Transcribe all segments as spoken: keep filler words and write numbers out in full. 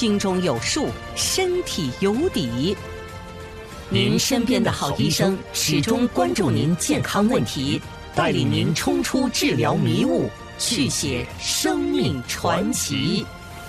心中有数，身体有底。您身边的好医生始终关注您健康问题，带领您冲出治疗迷雾，续写生命传奇。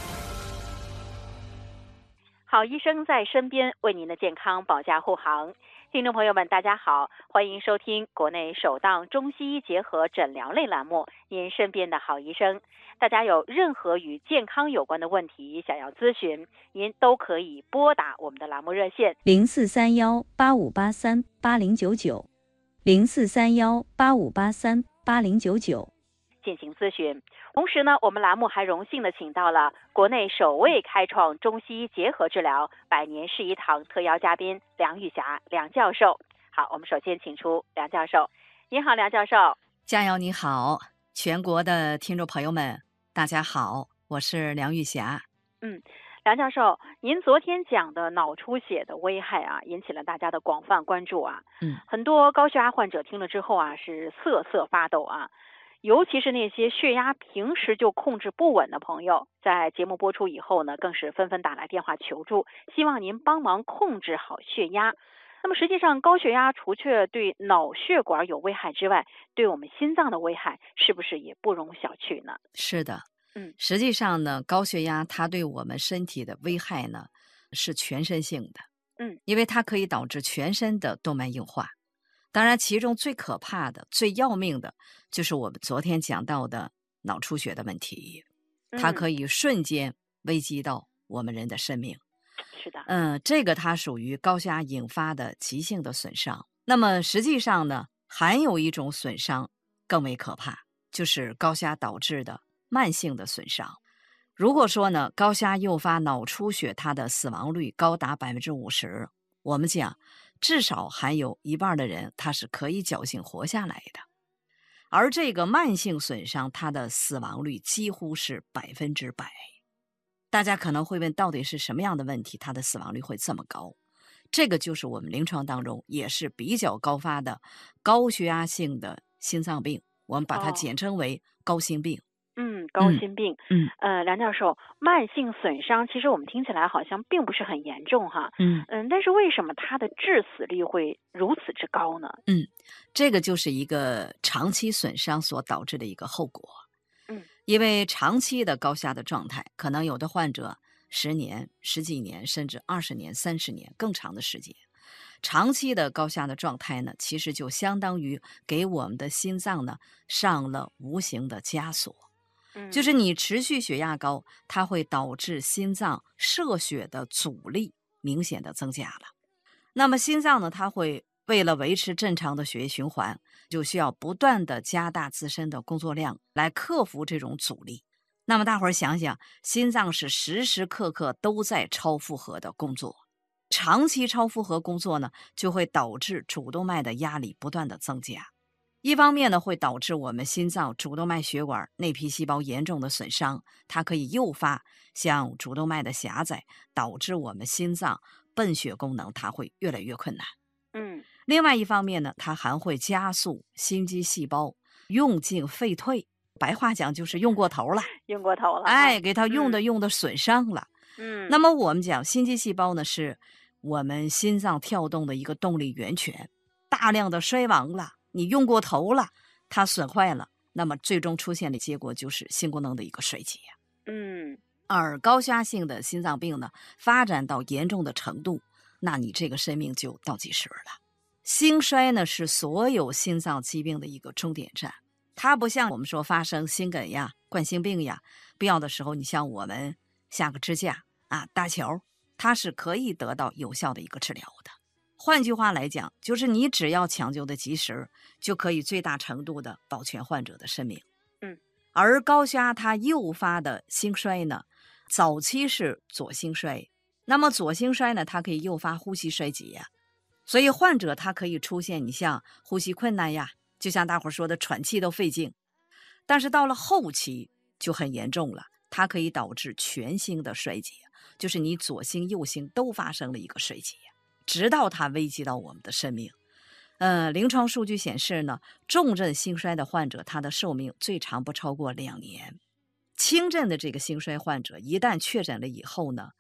好医生在身边，为您的健康保驾护航。听众朋友们，大家好，欢迎收听国内首档中西医结合诊疗类栏目《您身边的好医生》。大家有任何与健康有关的问题想要咨询，您都可以拨打我们的栏目热线零四三幺八五八三八零九九，零四三幺八五八三八零九九进行咨询。同时呢，我们栏目还荣幸的请到了国内首位开创中西医结合治疗百年世医堂特邀嘉宾梁玉霞梁教授。好，我们首先请出梁教授。您好，梁教授。 佳瑶你好，全国的听众朋友们大家好，我是梁玉霞。 嗯，梁教授，您昨天讲的脑出血的危害啊，引起了大家的广泛关注啊。 嗯， 很多高血压患者听了之后啊，是瑟瑟发抖啊。尤其是那些血压平时就控制不稳的朋友，在节目播出以后呢，更是纷纷打来电话求助，希望您帮忙控制好血压。那么实际上，高血压除却对脑血管有危害之外，对我们心脏的危害是不是也不容小觑呢？ 是的， 嗯， 实际上呢，高血压它对我们身体的危害呢是全身性的， 嗯， 因为它可以导致全身的动脉硬化。当然，其中最可怕的、最要命的，就是我们昨天讲到的脑出血的问题，它可以瞬间危及到我们人的生命。 是的， 嗯，这个它属于高血压引发的急性的损伤。那么实际上呢，还有一种损伤更为可怕，就是高血压导致的慢性的损伤。如果说呢，高血压诱发脑出血，它的死亡率高达百分之五十，我们讲至少还有一半的人他是可以侥幸活下来的。而这个慢性损伤，它的死亡率几乎是百分之百。大家可能会问，到底是什么样的问题，它的死亡率会这么高？这个就是我们临床当中也是比较高发的高血压性的心脏病，我们把它简称为高心病。 哦嗯，高心病。 嗯， 呃，梁教授，慢性损伤其实我们听起来好像并不是很严重哈。 嗯嗯，但是为什么它的致死率会如此之高呢？ 嗯，这个就是一个长期损伤所导致的一个后果。 嗯， 因为长期的高血压的状态，可能有的患者十年、十几年，甚至二十年、三十年更长的时间。长期的高血压的状态呢，其实就相当于给我们的心脏呢上了无形的枷锁。就是你持续血压高，它会导致心脏射血的阻力明显的增加了。那么心脏呢，它会为了维持正常的血液循环，就需要不断的加大自身的工作量来克服这种阻力。那么大伙儿想想，心脏是时时刻刻都在超负荷的工作，长期超负荷工作呢，就会导致主动脉的压力不断的增加。一方面呢，会导致我们心脏主动脉血管内皮细胞严重的损伤，它可以诱发像主动脉的狭窄，导致我们心脏泵血功能它会越来越困难。 嗯， 另外一方面呢，它还会加速心肌细胞用进废退，白话讲就是用过头了， 用过头了， 哎，给它用的用的损伤了。 嗯， 那么我们讲心肌细胞呢，是我们心脏跳动的一个动力源泉，大量的衰亡了。你用过头了，它损坏了，那么最终出现的结果就是心功能的一个衰竭。 嗯， 而高血压性的心脏病呢，发展到严重的程度，那你这个生命就倒计时了。心衰呢，是所有心脏疾病的一个终点站，它不像我们说发生心梗呀、冠心病呀，必要的时候你像我们下个支架啊、搭桥，它是可以得到有效的一个治疗的。换句话来讲，就是你只要抢救的及时，就可以最大程度的保全患者的生命。 嗯， 而高血压它诱发的心衰呢，早期是左心衰，那么左心衰呢，它可以诱发呼吸衰竭呀，所以患者他可以出现你像呼吸困难呀，就像大伙说的喘气都费劲。但是到了后期就很严重了，它可以导致全心的衰竭，就是你左心右心都发生了一个衰竭，直到它危及到我们的生命。呃，临床数据显示呢，重症心衰的患者他的寿命最长不超过两年。轻症的这个心衰患者一旦确诊了以后呢，